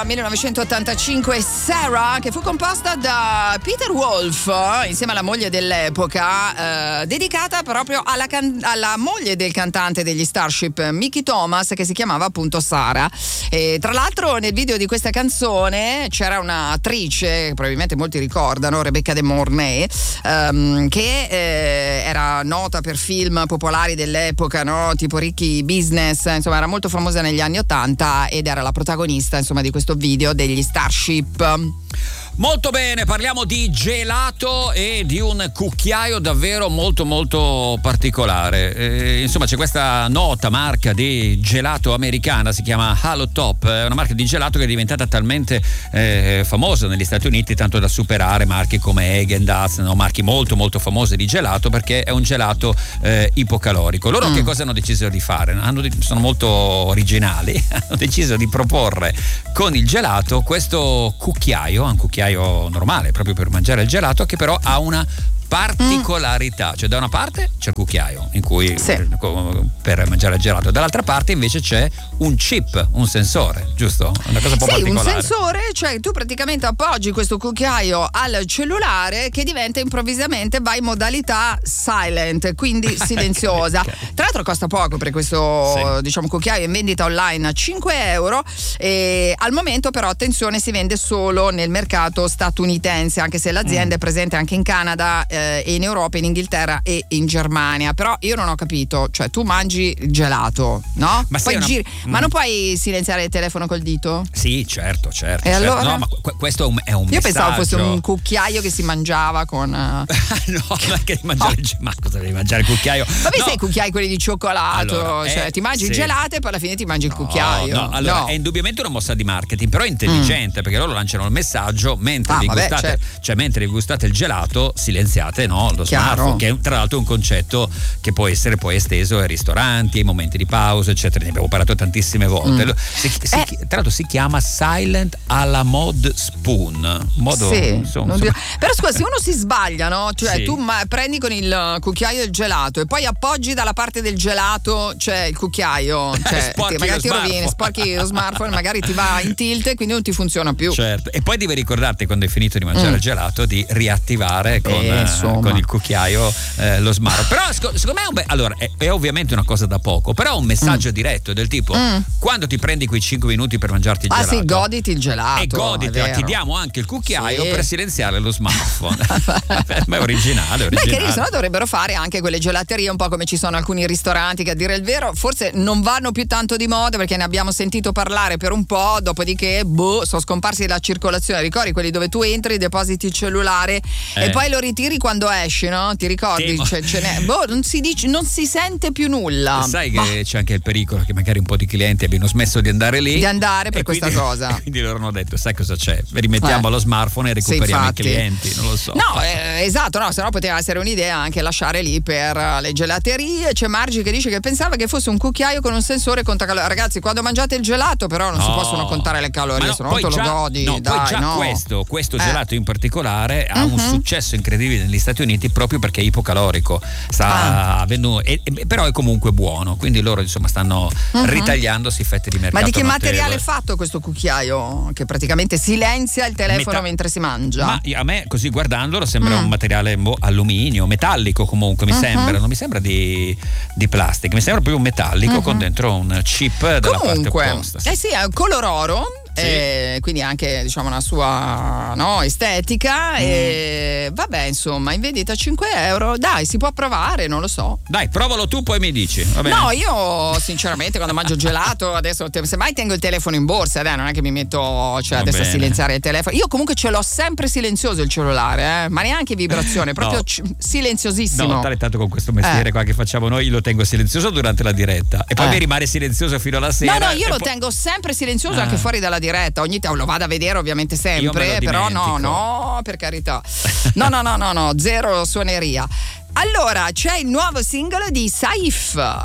1985 Sarah, che fu composta da Peter Wolf insieme alla moglie dell'epoca, dedicata proprio alla moglie del cantante degli Starship, Mickey Thomas, che si chiamava appunto Sara. E tra l'altro nel video di questa canzone c'era un'attrice che probabilmente molti ricordano, Rebecca De Mornay, che era nota per film popolari dell'epoca, no? Tipo Ricky Business, insomma era molto famosa negli anni '80 ed era la protagonista, insomma, di questo video degli Starship. Molto bene, parliamo di gelato e di un cucchiaio davvero molto molto particolare. Insomma, c'è questa nota marca di gelato americana, si chiama Halo Top, è una marca di gelato che è diventata talmente famosa negli Stati Uniti, tanto da superare marchi come Häagen-Dazs, no? Marchi molto molto famosi di gelato, perché è un gelato ipocalorico. Loro che cosa hanno deciso di fare? Sono molto originali, hanno deciso di proporre con il gelato questo cucchiaio, un cucchiaio normale proprio per mangiare il gelato, che però ha una particolarità, cioè da una parte c'è il cucchiaio in cui per mangiare il gelato, dall'altra parte invece c'è un chip, un sensore, giusto? Una cosa un po' particolare. Un sensore, cioè tu praticamente appoggi questo cucchiaio al cellulare che diventa improvvisamente, va in modalità silent, quindi silenziosa. Okay. Tra l'altro costa poco, per questo diciamo cucchiaio in vendita online a 5 euro, e al momento però attenzione, si vende solo nel mercato statunitense, anche se l'azienda è presente anche in Canada, in Europa, in Inghilterra e in Germania. Però io non ho capito, cioè tu mangi il gelato, no? Ma poi giri, ma non puoi silenziare il telefono col dito? Sì, certo. E certo. allora? No, ma questo è un messaggio. Io pensavo fosse un cucchiaio che si mangiava con no, non è che devi mangiare ma cosa devi mangiare il cucchiaio? Vabbè, sai i cucchiai quelli di cioccolato, allora, cioè ti mangi il gelato e poi alla fine ti mangi il cucchiaio. No, allora è indubbiamente una mossa di marketing, però è intelligente, perché loro lanciano il messaggio mentre vi gustate, cioè mentre vi gustate il gelato, silenziate lo smartphone, che è tra l'altro un concetto che può essere poi esteso ai ristoranti, ai momenti di pausa, eccetera. Ne abbiamo parlato tantissime volte. Tra l'altro si chiama Silent alla Mod Spoon. Però scusa, se uno si sbaglia, no? Cioè tu prendi con il cucchiaio il gelato e poi appoggi dalla parte del gelato, cioè il cucchiaio, cioè magari ti rovini, sporchi lo smartphone, magari ti va in tilt e quindi non ti funziona più. Certo. E poi devi ricordarti, quando hai finito di mangiare il gelato, di riattivare con il cucchiaio lo smartphone. Però secondo me allora è ovviamente una cosa da poco, però è un messaggio diretto del tipo quando ti prendi quei 5 minuti per mangiarti il gelato, goditi il gelato e goditela, ti diamo anche il cucchiaio per silenziare lo smartphone. Ma è originale. Beh, che se no dovrebbero fare anche quelle gelaterie, un po' come ci sono alcuni ristoranti che, a dire il vero, forse non vanno più tanto di moda, perché ne abbiamo sentito parlare per un po', dopodiché sono scomparsi dalla circolazione. Ricordi quelli dove tu entri, depositi il cellulare e poi lo ritiri quando esci, no? Ti ricordi? Non si sente più nulla. Sai che c'è anche il pericolo che magari un po' di clienti abbiano smesso di andare lì, per questa cosa. Quindi loro hanno detto: sai cosa c'è? Rimettiamo lo smartphone e recuperiamo i clienti. Non lo so. No, esatto, no, se no poteva essere un'idea anche lasciare lì per le gelaterie. C'è Margi che dice che pensava che fosse un cucchiaio con un sensore conta calorie. Ragazzi, quando mangiate il gelato però non si possono contare le calorie, se no te lo godi. Questo gelato in particolare ha un successo incredibile negli Stati Uniti, proprio perché è ipocalorico, però è comunque buono, quindi loro insomma stanno ritagliandosi fette di mercato. Ma di che materiale è fatto questo cucchiaio che praticamente silenzia il telefono mentre si mangia? Ma a me, così guardandolo, sembra un materiale alluminio, metallico comunque, mi sembra, non mi sembra di plastica, mi sembra proprio un metallico con dentro un chip dalla parte opposta. Sì, è color oro. Quindi anche diciamo una sua estetica e vabbè, insomma, in vendita a 5 euro. Dai, si può provare, non lo so. Dai, provalo tu, poi mi dici. Va bene. No, io sinceramente quando mangio gelato adesso semmai tengo il telefono in borsa, non è che mi metto adesso a silenziare il telefono. Io comunque ce l'ho sempre silenzioso il cellulare, ma neanche vibrazione, proprio silenziosissimo. No, tanto con questo mestiere qua che facciamo noi, io lo tengo silenzioso durante la diretta e poi mi rimane silenzioso fino alla sera. No, io lo tengo sempre silenzioso anche fuori dalla diretta. Ogni tanto lo vado a vedere ovviamente sempre, però no, per carità. No, zero suoneria. Allora, c'è il nuovo singolo di Saif.